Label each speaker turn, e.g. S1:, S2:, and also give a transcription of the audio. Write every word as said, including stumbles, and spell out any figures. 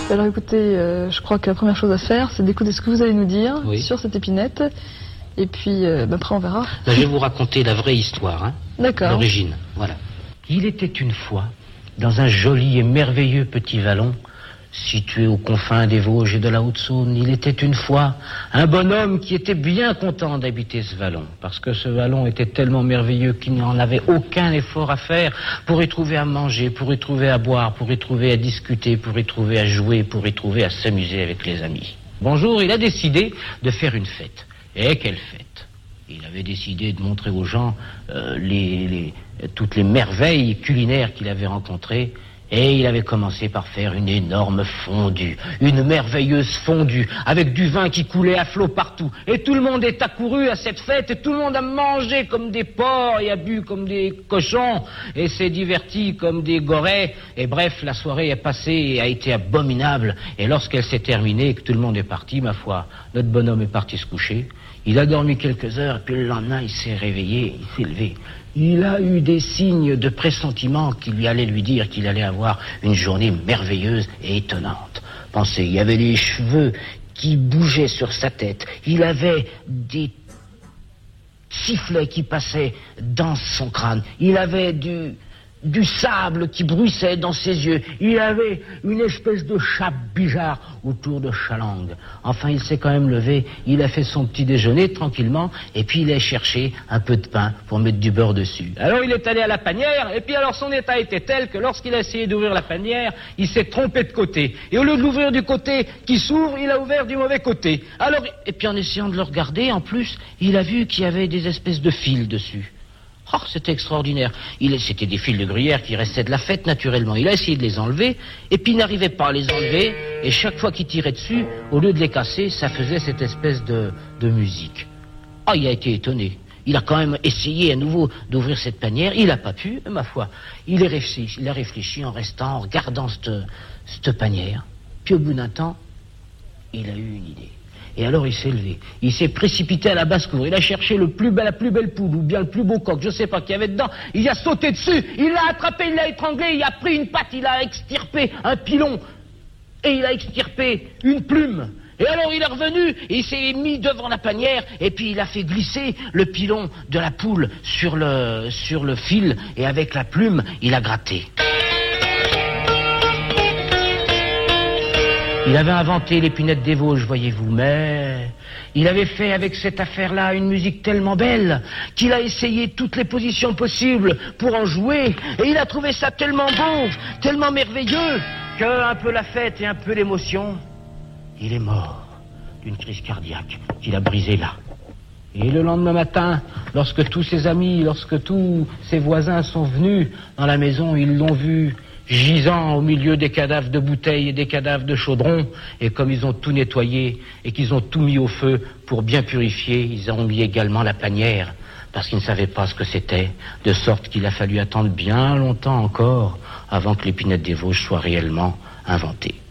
S1: Alors écoutez, euh, je crois que la première chose à faire, c'est d'écouter ce que vous allez nous dire oui. sur cette épinette. Et puis, euh, bah, après on verra.
S2: Là, je vais vous raconter la vraie histoire, hein.
S1: D'accord.
S2: L'origine, voilà. Il était une fois, dans un joli et merveilleux petit vallon, situé aux confins des Vosges et de la Haute-Saône, il était une fois un bonhomme qui était bien content d'habiter ce vallon, parce que ce vallon était tellement merveilleux qu'il n'en avait aucun effort à faire pour y trouver à manger, pour y trouver à boire, pour y trouver à discuter, pour y trouver à jouer, pour y trouver à s'amuser avec les amis. Bonjour, il a décidé de faire une fête. Et quelle fête! Il avait décidé de montrer aux gens euh, les, les, toutes les merveilles culinaires qu'il avait rencontrées. Et il avait commencé par faire une énorme fondue, une merveilleuse fondue, avec du vin qui coulait à flot partout. Et tout le monde est accouru à cette fête, et tout le monde a mangé comme des porcs, et a bu comme des cochons, et s'est diverti comme des gorées. Et bref, la soirée est passée et a été abominable. Et lorsqu'elle s'est terminée, et que tout le monde est parti, ma foi, notre bonhomme est parti se coucher. Il a dormi quelques heures, et puis le lendemain, il s'est réveillé, il s'est levé. Il a eu des signes de pressentiment qui lui allaient lui dire qu'il allait avoir une journée merveilleuse et étonnante. Pensez, il y avait les cheveux qui bougeaient sur sa tête. Il avait des sifflets qui passaient dans son crâne. Il avait du... du sable qui bruissait dans ses yeux. Il avait une espèce de chape bizarre autour de sa langue. Enfin, il s'est quand même levé, il a fait son petit déjeuner tranquillement, et puis il a cherché un peu de pain pour mettre du beurre dessus. Alors il est allé à la panière, et puis alors son état était tel que lorsqu'il a essayé d'ouvrir la panière, il s'est trompé de côté. Et au lieu de l'ouvrir du côté qui s'ouvre, il a ouvert du mauvais côté. Alors, et puis en essayant de le regarder, en plus, il a vu qu'il y avait des espèces de fils dessus. Oh, c'était extraordinaire. Il, c'était des fils de gruyère qui restaient de la fête, naturellement. Il a essayé de les enlever, et puis il n'arrivait pas à les enlever, et chaque fois qu'il tirait dessus, au lieu de les casser, ça faisait cette espèce de, de musique. Oh, il a été étonné. Il a quand même essayé à nouveau d'ouvrir cette panière, il n'a pas pu, ma foi. Il, est réfléchi, il a réfléchi en restant, en regardant cette, cette panière. Puis au bout d'un temps, il a eu une idée. Et alors il s'est levé, il s'est précipité à la basse-cour, il a cherché le plus bel, la plus belle poule, ou bien le plus beau coq, je sais pas, qu'il y avait dedans, il a sauté dessus, il l'a attrapé, il l'a étranglé, il a pris une patte, il a extirpé un pilon, et il a extirpé une plume. Et alors il est revenu, et il s'est mis devant la panière, et puis il a fait glisser le pilon de la poule sur le, sur le fil, et avec la plume, il a gratté. Il avait inventé l'épinette des Vosges, voyez-vous, mais il avait fait avec cette affaire-là une musique tellement belle qu'il a essayé toutes les positions possibles pour en jouer, et il a trouvé ça tellement beau, tellement merveilleux, qu'un peu la fête et un peu l'émotion, il est mort d'une crise cardiaque qu'il a brisée là. Et le lendemain matin, lorsque tous ses amis, lorsque tous ses voisins sont venus dans la maison, ils l'ont vu gisant au milieu des cadavres de bouteilles et des cadavres de chaudrons, et comme ils ont tout nettoyé et qu'ils ont tout mis au feu pour bien purifier, ils ont mis également la panière, parce qu'ils ne savaient pas ce que c'était, de sorte qu'il a fallu attendre bien longtemps encore avant que l'épinette des Vosges soit réellement inventée.